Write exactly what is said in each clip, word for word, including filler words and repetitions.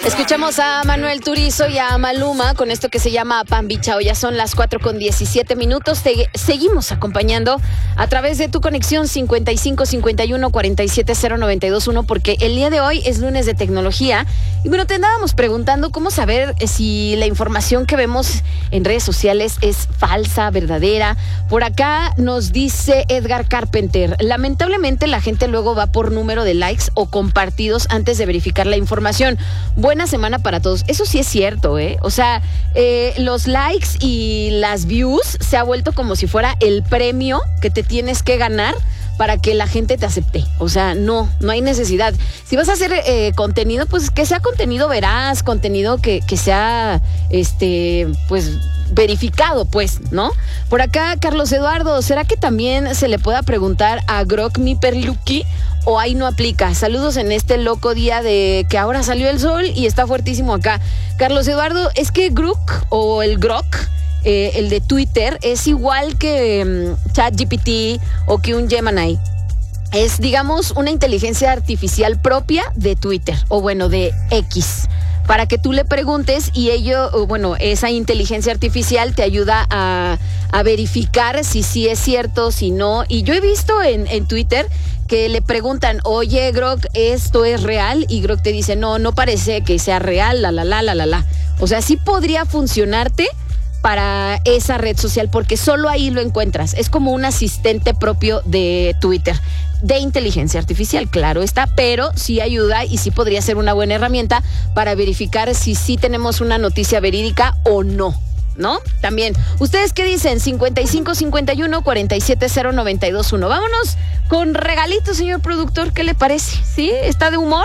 Escuchamos a Manuel Turizo y a Maluma con esto que se llama Pambichao. Ya son las cuatro con diecisiete minutos. Te seguimos acompañando a través de tu conexión cincuenta y cinco cincuenta y uno cuarenta y siete cero noventa y dos uno, porque el día de hoy es lunes de tecnología. Y bueno, te andábamos preguntando cómo saber si la información que vemos en redes sociales es falsa, verdadera. Por acá nos dice Edgar Carpenter: lamentablemente la gente luego va por número de likes o compartidos antes de verificar la información. Buena semana para todos. Eso sí es cierto, ¿eh? O sea, eh, los likes y las views se ha vuelto como si fuera el premio que te tienes que ganar para que la gente te acepte. O sea, no, no hay necesidad. Si vas a hacer eh, contenido, pues que sea contenido veraz, contenido que, que sea, este, pues, verificado, pues, ¿no? Por acá, Carlos Eduardo, ¿será que también se le pueda preguntar a Grok mi perluki o ahí no aplica? Saludos en este loco día de que ahora salió el sol y está fuertísimo acá. Carlos Eduardo, es que Grok o el Grok, Eh, el de Twitter, es igual que um, ChatGPT o que un Gemini. Es, digamos, una inteligencia artificial propia de Twitter, o bueno, de X, para que tú le preguntes y ello, o bueno, esa inteligencia artificial te ayuda a, a verificar si sí es cierto, si no. Y yo he visto en, en Twitter que le preguntan, oye, Grok, ¿esto es real? Y Grok te dice, no, no parece que sea real, la, la, la, la, la, la. O sea, sí podría funcionarte para esa red social, porque solo ahí lo encuentras. Es como un asistente propio de Twitter, de inteligencia artificial, claro está, pero sí ayuda y sí podría ser una buena herramienta para verificar si sí tenemos una noticia verídica o no, ¿no? También, ¿ustedes qué dicen? cincuenta y cinco cincuenta y uno cuarenta y siete cero noventa y dos uno. Vámonos con regalitos, señor productor, ¿qué le parece? ¿Sí? ¿Está de humor?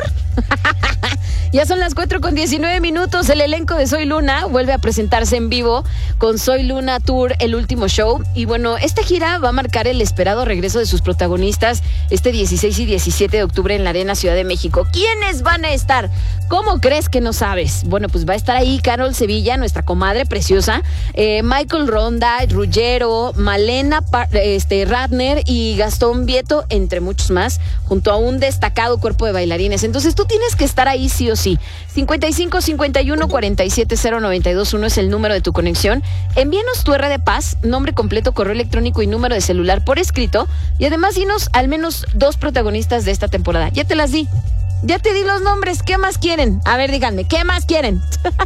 Ya son las cuatro con diecinueve minutos. El elenco de Soy Luna vuelve a presentarse en vivo con Soy Luna Tour, el último show. Y bueno, esta gira va a marcar el esperado regreso de sus protagonistas este dieciséis y diecisiete de octubre en la Arena Ciudad de México. ¿Quiénes van a estar? ¿Cómo crees que no sabes? Bueno, pues va a estar ahí Carol Sevilla, nuestra comadre preciosa, eh, Michael Ronda, Ruggero, Malena este, Ratner y Gastón Vieto, entre muchos más, junto a un destacado cuerpo de bailarines. Entonces tú tienes que estar ahí sí o sí. cincuenta y cinco cincuenta y uno cuarenta y siete cero noventa y dos uno es el número de tu conexión. Envíanos tu R de paz, nombre completo, correo electrónico y número de celular por escrito. Y además dinos al menos dos protagonistas de esta temporada. Ya te las di. Ya te di los nombres, ¿qué más quieren? A ver, díganme, ¿qué más quieren?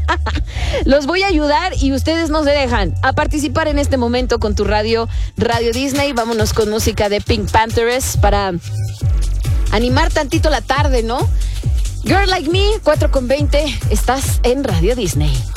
Los voy a ayudar y ustedes no se dejan a participar en este momento con tu radio, Radio Disney. Vámonos con música de Pink Panthers para animar tantito la tarde, ¿no? Girl Like Me, cuatro con veinte, estás en Radio Disney.